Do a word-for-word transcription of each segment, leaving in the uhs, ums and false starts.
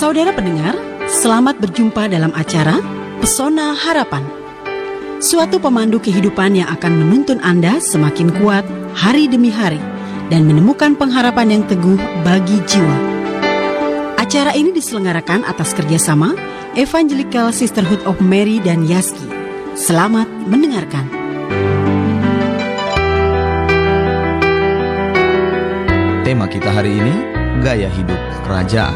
Saudara pendengar, selamat berjumpa dalam acara Pesona Harapan. Suatu pemandu kehidupan yang akan menuntun Anda semakin kuat hari demi hari dan menemukan pengharapan yang teguh bagi jiwa. Acara ini diselenggarakan atas kerjasama Evangelical Sisterhood of Mary dan Yaski. Selamat mendengarkan. Tema kita hari ini, gaya hidup kerajaan.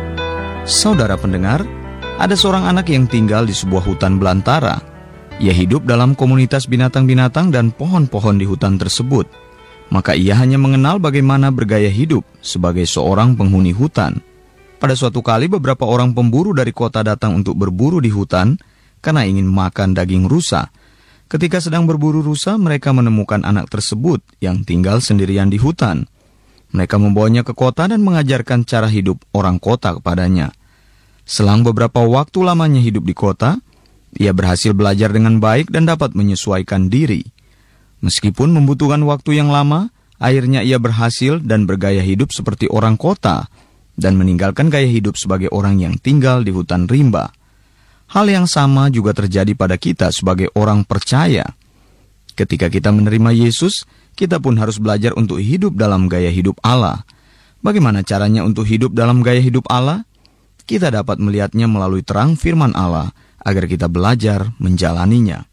Saudara pendengar, ada seorang anak yang tinggal di sebuah hutan belantara. Ia hidup dalam komunitas binatang-binatang dan pohon-pohon di hutan tersebut. Maka ia hanya mengenal bagaimana bergaya hidup sebagai seorang penghuni hutan. Pada suatu kali beberapa orang pemburu dari kota datang untuk berburu di hutan karena ingin makan daging rusa. Ketika sedang berburu rusa, mereka menemukan anak tersebut yang tinggal sendirian di hutan. Mereka membawanya ke kota dan mengajarkan cara hidup orang kota kepadanya. Selang beberapa waktu lamanya hidup di kota, ia berhasil belajar dengan baik dan dapat menyesuaikan diri. Meskipun membutuhkan waktu yang lama, akhirnya ia berhasil dan bergaya hidup seperti orang kota dan meninggalkan gaya hidup sebagai orang yang tinggal di hutan rimba. Hal yang sama juga terjadi pada kita sebagai orang percaya. Ketika kita menerima Yesus, kita pun harus belajar untuk hidup dalam gaya hidup Allah. Bagaimana caranya untuk hidup dalam gaya hidup Allah? Kita dapat melihatnya melalui terang firman Allah, agar kita belajar menjalaninya.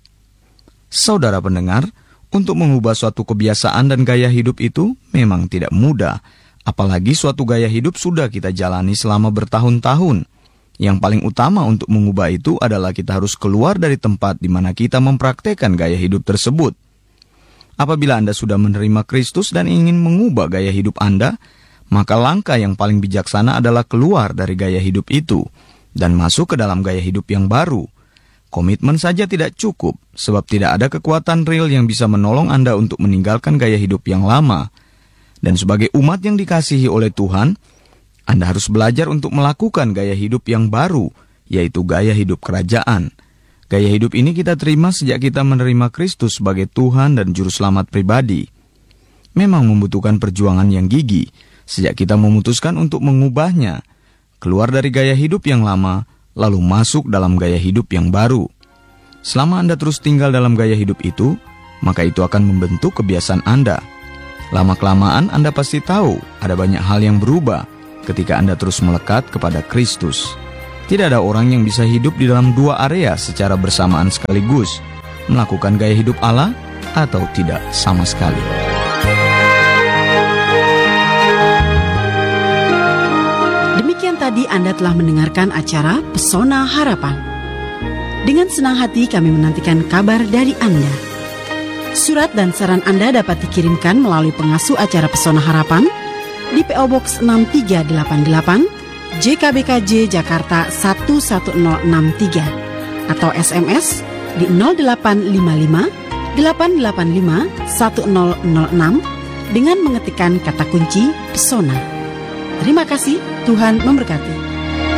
Saudara pendengar, untuk mengubah suatu kebiasaan dan gaya hidup itu memang tidak mudah. Apalagi suatu gaya hidup sudah kita jalani selama bertahun-tahun. Yang paling utama untuk mengubah itu adalah kita harus keluar dari tempat di mana kita mempraktekkan gaya hidup tersebut. Apabila Anda sudah menerima Kristus dan ingin mengubah gaya hidup Anda, maka langkah yang paling bijaksana adalah keluar dari gaya hidup itu dan masuk ke dalam gaya hidup yang baru. Komitmen saja tidak cukup, sebab tidak ada kekuatan real yang bisa menolong Anda untuk meninggalkan gaya hidup yang lama. Dan sebagai umat yang dikasihi oleh Tuhan, Anda harus belajar untuk melakukan gaya hidup yang baru, yaitu gaya hidup kerajaan. Gaya hidup ini kita terima sejak kita menerima Kristus sebagai Tuhan dan Juru Selamat pribadi. Memang membutuhkan perjuangan yang gigih, sejak kita memutuskan untuk mengubahnya, keluar dari gaya hidup yang lama, lalu masuk dalam gaya hidup yang baru. Selama Anda terus tinggal dalam gaya hidup itu, maka itu akan membentuk kebiasaan Anda. Lama-kelamaan Anda pasti tahu ada banyak hal yang berubah ketika Anda terus melekat kepada Kristus. Tidak ada orang yang bisa hidup di dalam dua area secara bersamaan sekaligus, melakukan gaya hidup Allah atau tidak sama sekali. Demikian tadi Anda telah mendengarkan acara Pesona Harapan. Dengan senang hati kami menantikan kabar dari Anda. Surat dan saran Anda dapat dikirimkan melalui pengasuh acara Pesona Harapan di P O Box enam tiga delapan delapan J K B K J Jakarta satu satu nol enam tiga atau S M S di nol delapan lima lima delapan delapan lima satu nol nol enam dengan mengetikkan kata kunci Pesona. Terima kasih, Tuhan memberkati.